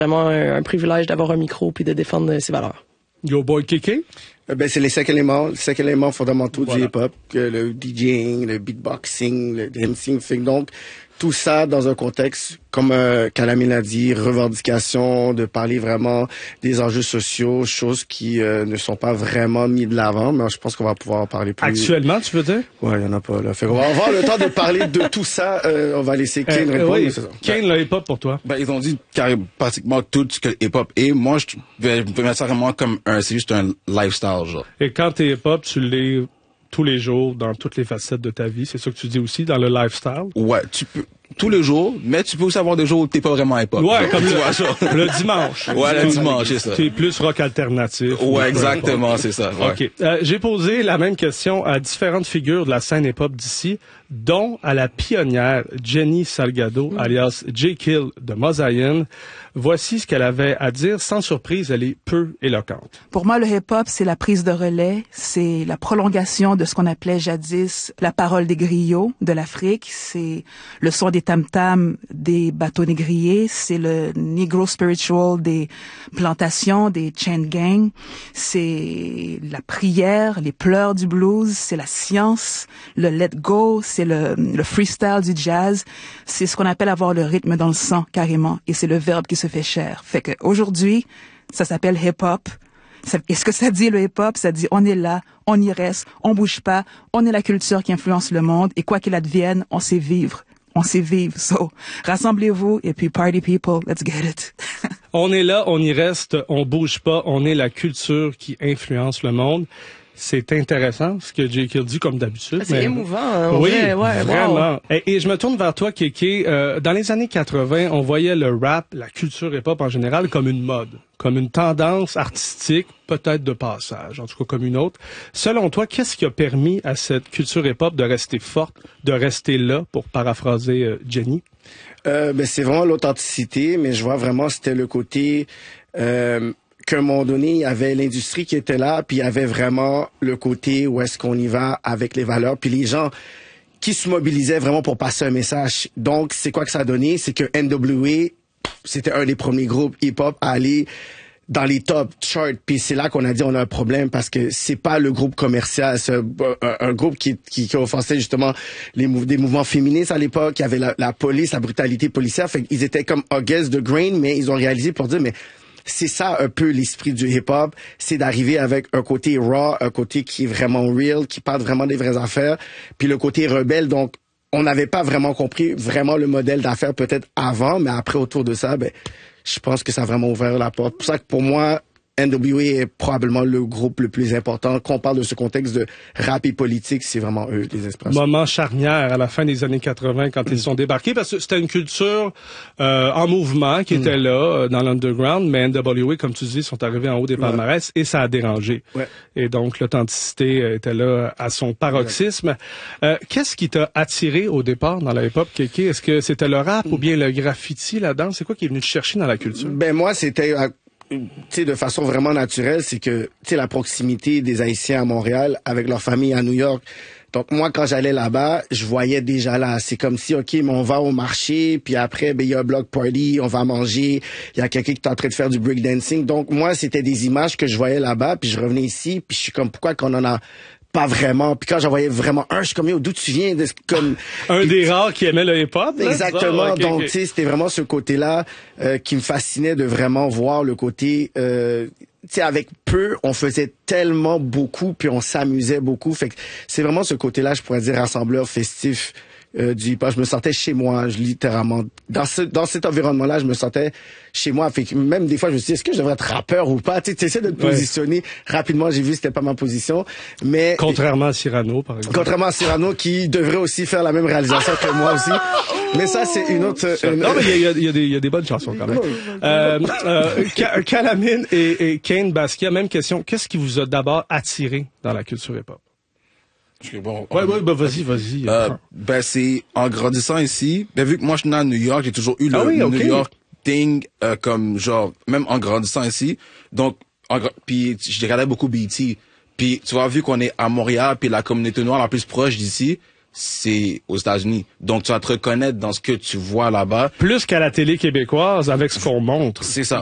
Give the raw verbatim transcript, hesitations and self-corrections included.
vraiment un, un privilège d'avoir un micro puis de défendre ses valeurs. Yo boy Kéké? Ben, c'est les cinq éléments, les cinq éléments fondamentaux Voilà. du hip-hop, que le DJing, le beatboxing, le MCing, fait que donc, tout ça dans un contexte, comme euh, Calamine a dit, revendication, de parler vraiment des enjeux sociaux, choses qui euh, ne sont pas vraiment mis de l'avant, mais je pense qu'on va pouvoir en parler plus. Actuellement, tu veux dire? Ouais, il y en a pas, là. Fait qu'on va avoir le temps de parler de tout ça, euh, on va laisser Kane Euh, répondre. oui. mais c'est ça. Kane, le hip-hop pour toi? Ben, ils ont dit carrément pratiquement tout ce que le hip-hop est. Moi, je vais, je vais mettre ça vraiment comme un, c'est juste un lifestyle, genre. Et quand t'es hip-hop, tu l'es tous les jours, dans toutes les facettes de ta vie. C'est ça que tu dis aussi, dans le lifestyle? Ouais, tu peux, tous les jours, mais tu peux aussi avoir des jours où t'es pas vraiment hip-hop. Ouais, genre. comme Tu le, vois, genre. le dimanche. Ouais, le dimanche, c'est ça. T'es plus rock alternatif. Ouais, exactement, c'est ça. Ouais. OK. Euh, j'ai posé la même question à différentes figures de la scène hip-hop d'ici, dont à la pionnière Jenny Salgado, alias J. Kill de Mosaïen. Voici ce qu'elle avait à dire. Sans surprise, elle est peu éloquente. Pour moi, le hip-hop, c'est la prise de relais, c'est la prolongation de ce qu'on appelait jadis la parole des griots de l'Afrique, c'est le son des tam-tams des bateaux négriers, c'est le negro spiritual des plantations, des chain gang, c'est la prière, les pleurs du blues, c'est la science, le let go, c'est le, le freestyle du jazz, c'est ce qu'on appelle avoir le rythme dans le sang, carrément, et c'est le verbe qui se fait chair. Fait que aujourd'hui, ça s'appelle hip-hop. Et ce que ça dit, le hip-hop, ça dit on est là, on y reste, on bouge pas, on est la culture qui influence le monde, et quoi qu'il advienne, on sait vivre. On sait vivre. So, rassemblez-vous, et puis party people, let's get it. On est là, on y reste, on bouge pas, on est la culture qui influence le monde. C'est intéressant ce que J. Kill dit comme d'habitude. C'est mais... émouvant. Hein, oui, vrai, ouais, vraiment. Wow. Et, et je me tourne vers toi, Kéké. Euh, dans les années quatre-vingts, on voyait le rap, la culture hip-hop en général, comme une mode, comme une tendance artistique, peut-être de passage, en tout cas comme une autre. Selon toi, qu'est-ce qui a permis à cette culture hip-hop de rester forte, de rester là, pour paraphraser euh, Jenny? Euh, ben, c'est vraiment l'authenticité, mais je vois vraiment c'était le côté euh, qu'à un moment donné, il y avait l'industrie qui était là, puis il y avait vraiment le côté où est-ce qu'on y va avec les valeurs, puis les gens qui se mobilisaient vraiment pour passer un message. Donc, c'est quoi que ça a donné? C'est que N W A, c'était un des premiers groupes hip-hop à aller dans les top charts, puis c'est là qu'on a dit on a un problème parce que c'est pas le groupe commercial, c'est un, un, un groupe qui, qui, qui offensait justement les mou- des mouvements féministes à l'époque, il y avait la, la police, la brutalité policière, fait qu'ils étaient comme against the grain, mais ils ont réalisé pour dire mais c'est ça un peu l'esprit du hip-hop, c'est d'arriver avec un côté raw, un côté qui est vraiment real, qui parle vraiment des vraies affaires, puis le côté rebelle, donc on n'avait pas vraiment compris vraiment le modèle d'affaires peut-être avant, mais après autour de ça, ben je pense que ça a vraiment ouvert la porte. C'est pour ça que pour moi, N W A est probablement le groupe le plus important. Quand on parle de ce contexte de rap et politique, c'est vraiment eux, les inspirations. Moment charnière à la fin des années quatre-vingts quand ils sont débarqués, parce que c'était une culture euh, en mouvement qui était là, euh, dans l'underground, mais N W A, comme tu dis, sont arrivés en haut des palmarès et ça a dérangé. Ouais. Et donc, l'authenticité était là à son paroxysme. Euh, qu'est-ce qui t'a attiré au départ dans la hip-hop, Kéké? Est-ce que c'était le rap ou bien le graffiti là-dedans? C'est quoi qui est venu te chercher dans la culture? Ben moi, c'était... euh, tu sais, de façon vraiment naturelle, c'est que, tu sais, la proximité des Haïtiens à Montréal avec leur famille à New York. Donc, moi, quand j'allais là-bas, je voyais déjà là. C'est comme si, OK, mais on va au marché, puis après, ben, il y a un block party, on va manger, il y a quelqu'un qui est en train de faire du breakdancing. Donc, moi, c'était des images que je voyais là-bas, puis je revenais ici, puis je suis comme, pourquoi qu'on en a pas vraiment? Puis quand j'en voyais vraiment un, je suis comme, yo, d'où tu viens? De, comme, Un des rares qui aimait le hip-hop? là, Exactement. ça? Okay, Donc, okay. tu sais, c'était vraiment ce côté-là euh, qui me fascinait de vraiment voir le côté... Euh, tu sais, avec peu, on faisait tellement beaucoup, puis on s'amusait beaucoup. Fait que c'est vraiment ce côté-là, je pourrais dire, rassembleur festif euh, du hip-hop. Je me sentais chez moi, je, littéralement. Dans ce dans cet environnement-là, je me sentais chez moi. Fait que même des fois, je me suis dit, est-ce que je devrais être rappeur ou pas? Tu sais, essaies de te Ouais. positionner. Rapidement, j'ai vu que c'était pas ma position. Mais Contrairement à Cyrano, par exemple. contrairement à Cyrano, qui devrait aussi faire la même réalisation que moi aussi. Mais ça, c'est une autre... une- Non, mais il y a, il y, a des- il y a des bonnes chansons quand même. Euh, euh, Ka- Calamine et, et Kane Basquiat, même question. Qu'est-ce qui vous a d'abord attiré dans la culture hip-hop? Bon, Ouais, ouais, bah vas-y, vas-y. Euh, ben c'est en grandissant ici, ben vu que moi je suis né à New York, j'ai toujours eu le Ah oui, ok. New York thing euh, comme genre même en grandissant ici. Donc en gra- puis je regardais beaucoup B E T. Puis tu vois vu qu'on est à Montréal puis la communauté noire la plus proche d'ici, c'est aux États-Unis. Donc, tu vas te reconnaître dans ce que tu vois là-bas. Plus qu'à la télé québécoise avec ce qu'on montre. C'est ça.